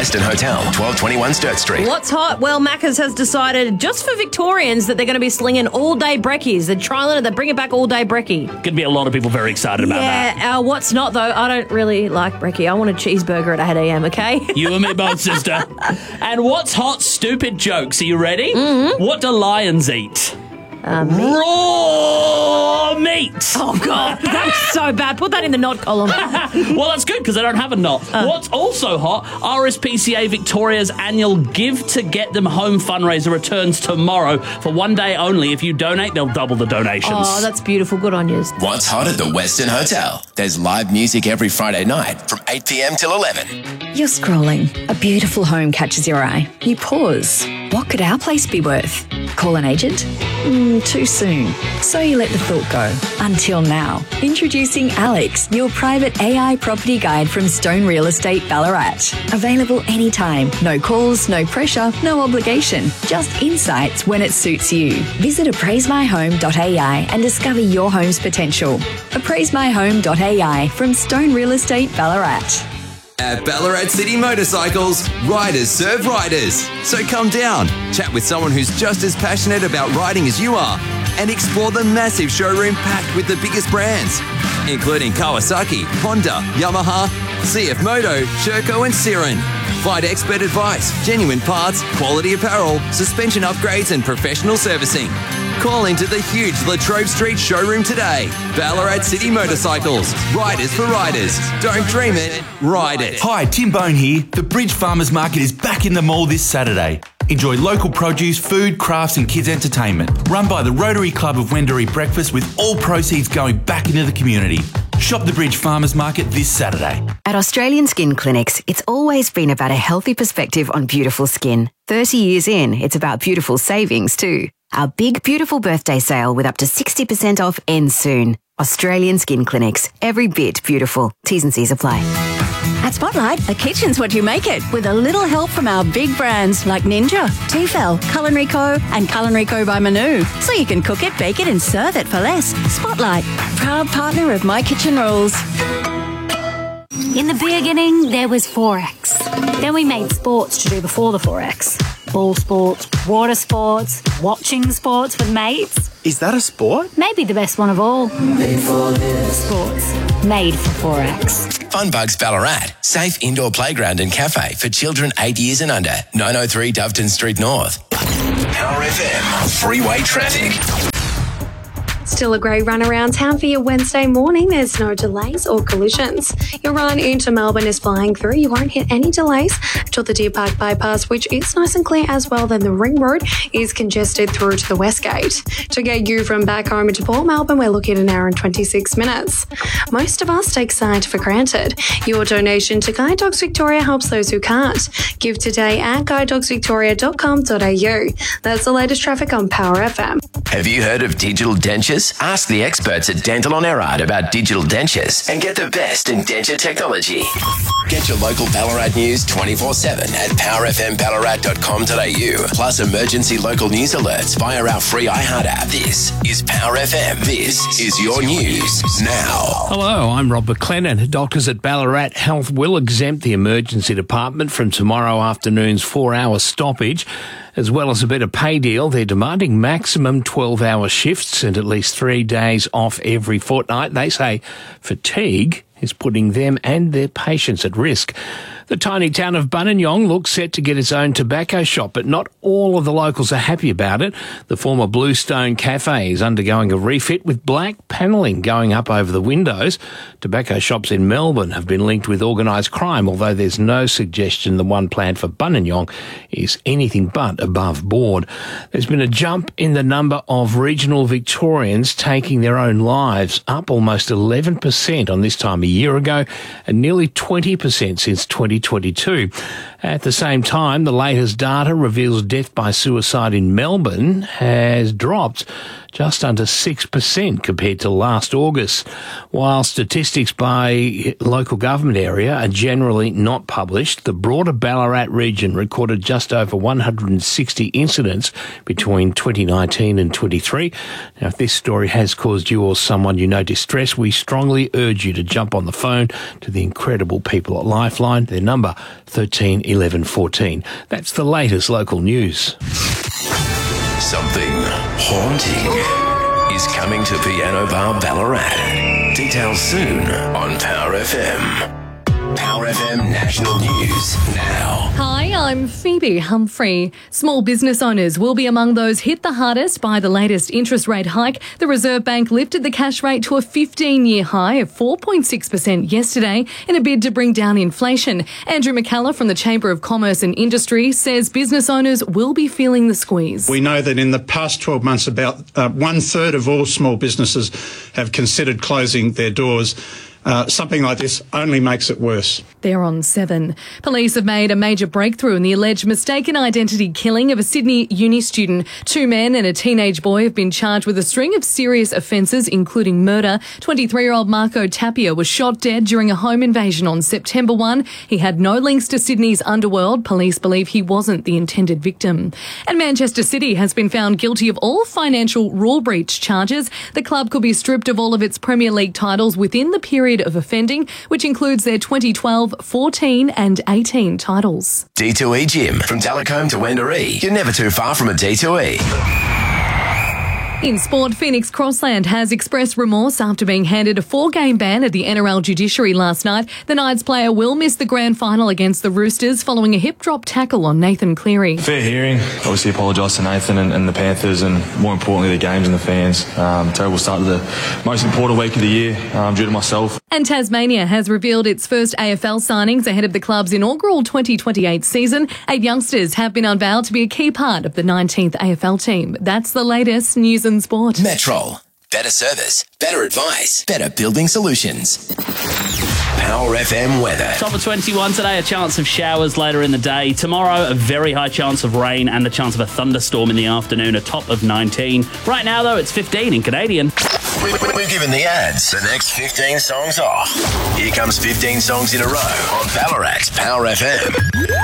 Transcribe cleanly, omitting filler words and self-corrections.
Western Hotel, 1221 Sturt Street. What's hot? Well, Macca's has decided just for Victorians that they're going to be slinging all-day brekkies. They're trialling it. They're bringing back all-day brekkie. Going to be a lot of people very excited about that. Yeah, what's not, though, I don't really like brekkie. I want a cheeseburger at 8 a.m, okay? You and me both, sister. And what's hot? Stupid jokes. Are you ready? Mm-hmm. What do lions eat? Raw meat. Oh, God, that was so bad. Put that in the not column. Well, that's good because I don't have a not. What's also hot? RSPCA Victoria's annual Give to Get Them Home fundraiser returns tomorrow for one day only. If you donate, they'll double the donations. Oh, that's beautiful. Good on you. What's hot at the Western Hotel? There's live music every Friday night from 8 p.m. till 11. You're scrolling. A beautiful home catches your eye. You pause. What could our place be worth? Call an agent? Too soon. So you let the thought go. Until now. Introducing Alex, your private AI property guide from Stone Real Estate Ballarat. Available anytime. No calls, no pressure, no obligation. Just insights when it suits you. Visit appraisemyhome.ai and discover your home's potential. Appraisemyhome.ai from Stone Real Estate Ballarat. At Ballarat City Motorcycles, riders serve riders. So come down, chat with someone who's just as passionate about riding as you are, and explore the massive showroom packed with the biggest brands, including Kawasaki, Honda, Yamaha, CF Moto, Sherco and Siren. Find expert advice, genuine parts, quality apparel, suspension upgrades and professional servicing. Call into the huge Latrobe Street showroom today. Ballarat City Motorcycles. Riders for riders. Don't dream it, ride it. Hi, Tim Bone here. The Bridge Farmers Market is back in the mall this Saturday. Enjoy local produce, food, crafts and kids entertainment. Run by the Rotary Club of Wendouree Breakfast with all proceeds going back into the community. Shop the Bridge Farmers Market this Saturday. At Australian Skin Clinics, it's always been about a healthy perspective on beautiful skin. 30 years in, it's about beautiful savings too. Our big, beautiful birthday sale with up to 60% off ends soon. Australian Skin Clinics. Every bit beautiful. T's and C's apply. At Spotlight, a kitchen's what you make it, with a little help from our big brands like Ninja, Tefal, Culinary Co. and Culinary Co. by Manu. So you can cook it, bake it and serve it for less. Spotlight, proud partner of My Kitchen Rules. In the beginning, there was Forex. Then we made sports to do before the Forex. Ball sports, water sports, watching sports with mates. Is that a sport? Maybe the best one of all. Made for this. Sports. Made for Forex. Funbugs Ballarat. Safe indoor playground and cafe for children 8 years and under. 903 Doveton Street North. Power FM. Freeway traffic. Still a great run around town for your Wednesday morning. There's no delays or collisions. Your run into Melbourne is flying through. You won't hit any delays until the Deer Park bypass, which is nice and clear as well. Then the Ring Road is congested through to the West Gate. To get you from back home into Port Melbourne, we're looking at 1 hour and 26 minutes. Most of us take sight for granted. Your donation to Guide Dogs Victoria helps those who can't. Give today at guidedogsvictoria.com.au. That's the latest traffic on Power FM. Have you heard of digital dentures? Ask the experts at Dental on Erard about digital dentures and get the best in denture technology. Get your local Ballarat news 24/7 at powerfmballarat.com.au. Plus emergency local news alerts via our free iHeart app. This is Power FM. This is your news now. Hello, I'm Rob McLennan. Doctors at Ballarat Health will exempt the emergency department from tomorrow afternoon's 4-hour stoppage. As well as a better pay deal, they're demanding maximum 12-hour shifts and at least 3 days off every fortnight. They say fatigue is putting them and their patients at risk. The tiny town of Buninyong looks set to get its own tobacco shop, but not all of the locals are happy about it. The former Bluestone Cafe is undergoing a refit with black panelling going up over the windows. Tobacco shops in Melbourne have been linked with organised crime, although there's no suggestion the one planned for Buninyong is anything but above board. There's been a jump in the number of regional Victorians taking their own lives, up almost 11% on this time a year ago and nearly 20% since 2022. At the same time, the latest data reveals death by suicide in Melbourne has dropped just under 6% compared to last August. While statistics by local government area are generally not published, the broader Ballarat region recorded just over 160 incidents between 2019 and 23. Now, if this story has caused you or someone you know distress, we strongly urge you to jump on the phone to the incredible people at Lifeline. Their number, 13 11 14. That's the latest local news. Something haunting is coming to Piano Bar Ballarat. Details soon on Power FM. Power FM National News now. Hi, I'm Phoebe Humphrey. Small business owners will be among those hit the hardest by the latest interest rate hike. The Reserve Bank lifted the cash rate to a 15-year high of 4.6% yesterday in a bid to bring down inflation. Andrew McCullough from the Chamber of Commerce and Industry says business owners will be feeling the squeeze. We know that in the past 12 months, about 1/3 of all small businesses have considered closing their doors. Something like this only makes it worse. They're on 7. Police have made a major breakthrough in the alleged mistaken identity killing of a Sydney uni student. 2 men and a teenage boy have been charged with a string of serious offences, including murder. 23-year-old Marco Tapia was shot dead during a home invasion on September 1. He had no links to Sydney's underworld. Police believe he wasn't the intended victim. And Manchester City has been found guilty of all financial rule breach charges. The club could be stripped of all of its Premier League titles within the period of offending, which includes their 2012, 14 and 18 titles. D2E Gym. From Dallacombe to Wendouree. You're never too far from a D2E. In sport, Phoenix Crossland has expressed remorse after being handed a 4-game ban at the NRL judiciary last night. The Knights player will miss the grand final against the Roosters following a hip-drop tackle on Nathan Cleary. Fair hearing. Obviously apologise to Nathan and the Panthers and, more importantly, the games and the fans. Terrible start to the most important week of the year due to myself. And Tasmania has revealed its first AFL signings ahead of the club's inaugural 2028 season. 8 youngsters have been unveiled to be a key part of the 19th AFL team. That's the latest news and sport. Metrol. Better service, better advice, better building solutions. Power FM weather. Top of 21 today, a chance of showers later in the day. Tomorrow, a very high chance of rain and the chance of a thunderstorm in the afternoon, a top of 19. Right now, though, it's 15 in Canadian. We've given the ads. The next 15 songs off. Here comes 15 songs in a row on Ballarat's Power FM.